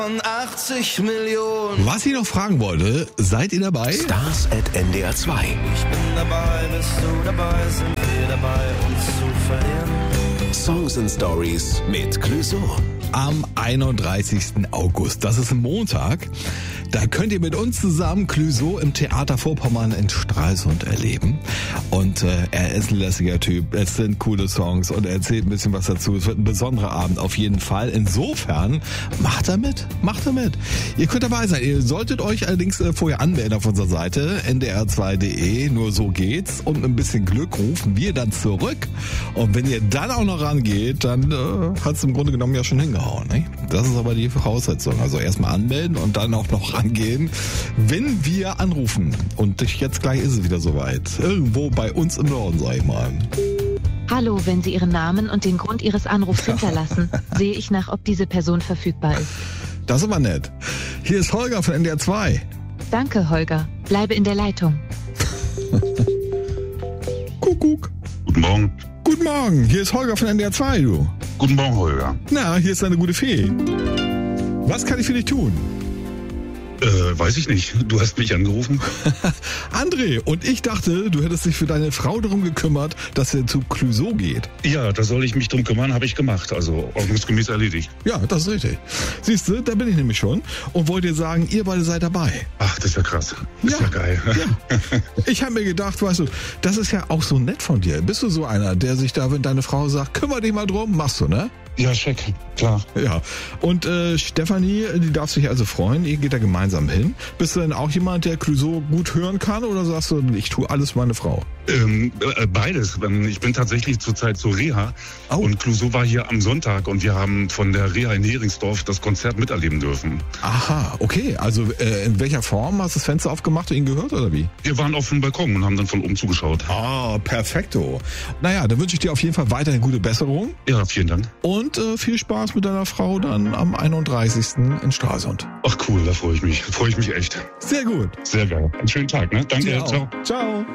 80 Millionen. Was ich noch fragen wollte, seid ihr dabei? Stars at NDR 2. Ich bin dabei, bist du dabei, sind wir dabei, uns zu verlieren. Songs and Stories mit Clouseau. Am 31. August, das ist ein Montag, da könnt ihr mit uns zusammen Clouseau im Theater Vorpommern in Stralsund erleben. Und er ist ein lässiger Typ, es sind coole Songs und er erzählt ein bisschen was dazu. Es wird ein besonderer Abend auf jeden Fall. Insofern, macht er mit. Ihr könnt dabei sein. Ihr solltet euch allerdings vorher anmelden auf unserer Seite ndr2.de, nur so geht's. Und mit ein bisschen Glück rufen wir dann zurück. Und wenn ihr dann auch noch rangeht, dann hat's im Grunde genommen ja schon hingehauen. Ne? Das ist aber die Voraussetzung. Also erstmal anmelden und dann auch noch rangehen, wenn wir anrufen. Und jetzt gleich ist es wieder soweit. Irgendwo bei uns im Norden, sag ich mal. Hallo, wenn Sie Ihren Namen und den Grund Ihres Anrufs hinterlassen, sehe ich nach, ob diese Person verfügbar ist. Das ist aber nett. Hier ist Holger von NDR 2. Danke, Holger. Bleibe in der Leitung. Kuckuck. Guten Morgen. Guten Morgen, hier ist Holger von NDR 2, du. Guten Morgen, Holger. Na, hier ist deine gute Fee. Was kann ich für dich tun? Weiß ich nicht. Du hast mich angerufen. André, und ich dachte, du hättest dich für deine Frau darum gekümmert, dass er zu Clouseau geht. Ja, da soll ich mich drum kümmern, habe ich gemacht. Also ordnungsgemäß erledigt. Ja, das ist richtig. Siehst du, da bin ich nämlich schon und wollte dir sagen, ihr beide seid dabei. Ach, das ist ja krass. Das ist ja geil. Ja. Ich habe mir gedacht, weißt du, das ist ja auch so nett von dir. Bist du so einer, der sich da, wenn deine Frau sagt, kümmere dich mal drum, machst du, ne? Ja, check, klar. Ja, und Stefanie, die darf sich also freuen, ihr geht da gemeinsam hin. Bist du denn auch jemand, der Clouseau gut hören kann oder sagst du, ich tue alles für meine Frau? Beides. Ich bin tatsächlich zurzeit zur Reha und Clouseau war hier am Sonntag und wir haben von der Reha in Heringsdorf das Konzert miterleben dürfen. Aha, okay. Also in welcher Form hast du das Fenster aufgemacht und ihn gehört oder wie? Wir waren auf dem Balkon und haben dann von oben zugeschaut. Ah, perfekto. Naja, dann wünsche ich dir auf jeden Fall weiterhin gute Besserung. Ja, vielen Dank. Und viel Spaß mit deiner Frau dann am 31. in Stralsund. Ach cool, da freue ich mich. Freue ich mich echt. Sehr gut. Sehr geil. Einen schönen Tag, ne? Danke. Ciao. Ciao. Ciao.